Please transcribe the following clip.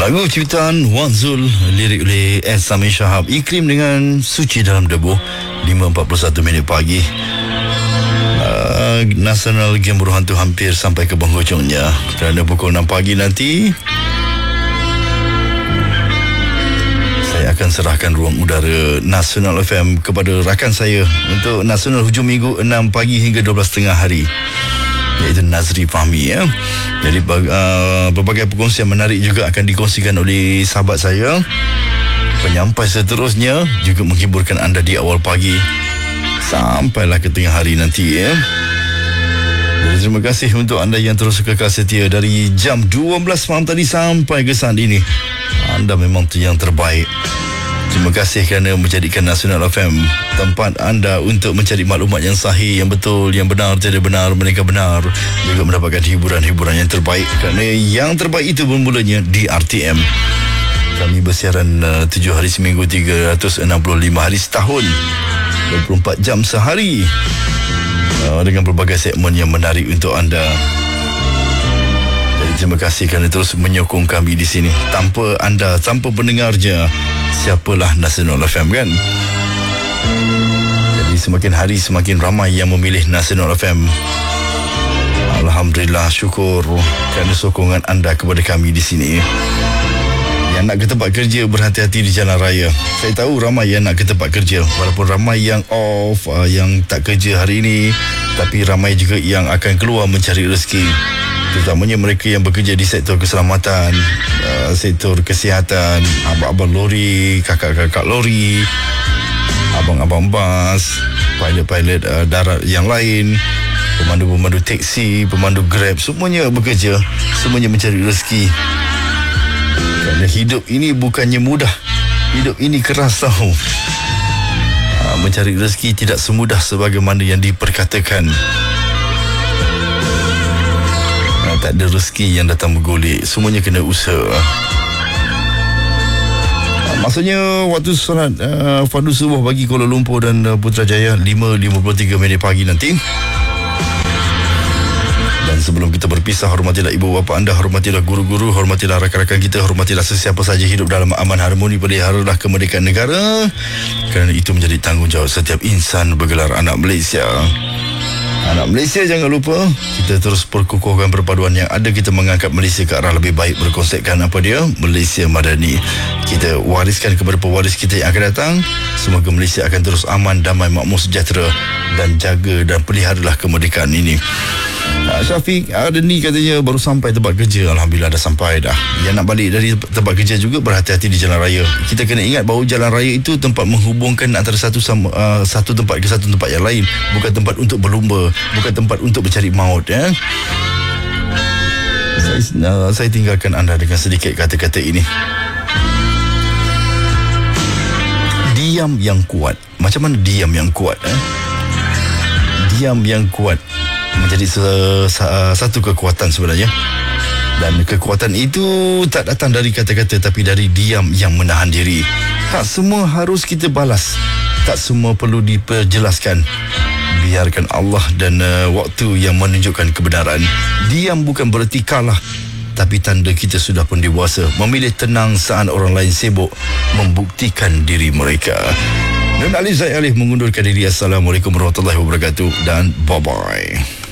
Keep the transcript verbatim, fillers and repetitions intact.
Lagu ciptaan Wan Zul, lirik oleh S. Samin Shahab. Iklim dengan Suci Dalam Debu. Lima empat puluh satu minit pagi. uh, Nasional Game Buruh Hantu hampir sampai ke penghujungnya. Kerana pukul enam pagi nanti saya akan serahkan ruang udara Nasional F M kepada rakan saya untuk Nasional Hujung Minggu enam pagi hingga dua belas tiga puluh hari, iaitu Nazri Fahmi, ya. Jadi uh, berbagai perkongsian menarik juga akan dikongsikan oleh sahabat saya. Penyampai seterusnya juga menghiburkan anda di awal pagi sampailah ke tengah hari nanti, ya. Jadi terima kasih untuk anda yang terus kekal setia dari jam dua belas malam tadi sampai ke saat ini. Anda memang tu yang terbaik. Terima kasih kerana menjadikan Nasional F M tempat anda untuk mencari maklumat yang sahih, yang betul, yang benar, tidak benar, mereka benar, juga mendapatkan hiburan-hiburan yang terbaik. Kerana yang terbaik itu bermulanya di R T M. Kami bersiaran uh, tujuh hari seminggu, tiga ratus enam puluh lima hari setahun, dua puluh empat jam sehari, uh, dengan berbagai segmen yang menarik untuk anda. Jadi terima kasih kerana terus menyokong kami di sini. Tanpa anda, tanpa pendengarnya, siapalah Nasional F M, kan? Jadi semakin hari semakin ramai yang memilih Nasional F M. Alhamdulillah, syukur kerana sokongan anda kepada kami di sini. Yang nak ke tempat kerja, berhati-hati di jalan raya. Saya tahu ramai yang nak ke tempat kerja, walaupun ramai yang off, yang tak kerja hari ini, tapi ramai juga yang akan keluar mencari rezeki. Terutamanya mereka yang bekerja di sektor keselamatan, uh, sektor kesihatan, abang-abang lori, kakak-kakak lori, abang-abang bas, pilot-pilot uh, darat yang lain, pemandu-pemandu teksi, pemandu Grab, semuanya bekerja, semuanya mencari rezeki. Kerana hidup ini bukannya mudah, hidup ini keras tahu. Uh, mencari rezeki tidak semudah sebagaimana yang diperkatakan. Tak ada rezeki yang datang bergolek, semuanya kena usaha. Maksudnya waktu solat uh, fardu subuh bagi Kuala Lumpur dan uh, Putrajaya lima lima puluh tiga minit pagi nanti. Dan sebelum kita berpisah, hormatilah ibu bapa anda, hormatilah guru-guru, hormatilah rakan-rakan kita, hormatilah sesiapa saja hidup dalam aman harmoni, peliharalah kemerdekaan negara, kerana itu menjadi tanggungjawab setiap insan bergelar anak Malaysia. Anak Malaysia, jangan lupa kita terus perkukuhkan perpaduan yang ada. Kita mengangkat Malaysia ke arah lebih baik berkonsepkan apa dia? Malaysia Madani. Kita wariskan kepada pewaris kita yang akan datang. Semoga Malaysia akan terus aman, damai, makmur, sejahtera, dan jaga dan peliharalah kemerdekaan ini. Nah, Syafiq ada ni katanya baru sampai tempat kerja. Alhamdulillah dah sampai dah. Yang nak balik dari tempat kerja juga berhati-hati di jalan raya. Kita kena ingat bahawa jalan raya itu tempat menghubungkan antara satu sama, uh, satu tempat ke satu tempat yang lain. Bukan tempat untuk berlumba, bukan tempat untuk mencari maut, ya. Saya, uh, saya tinggalkan anda dengan sedikit kata-kata ini. Diam yang kuat. Macam mana diam yang kuat, eh? Diam yang kuat menjadi se- se- satu kekuatan sebenarnya. Dan kekuatan itu tak datang dari kata-kata, tapi dari diam yang menahan diri. Tak semua harus kita balas, tak semua perlu diperjelaskan. Biarkan Allah dan uh, waktu yang menunjukkan kebenaran. Diam bukan bererti kalah, tapi tanda kita sudah pun dewasa, memilih tenang saat orang lain sibuk membuktikan diri mereka. Dan Alif Zaid Alif mengundurkan diri. Assalamualaikum warahmatullahi wabarakatuh dan bye-bye.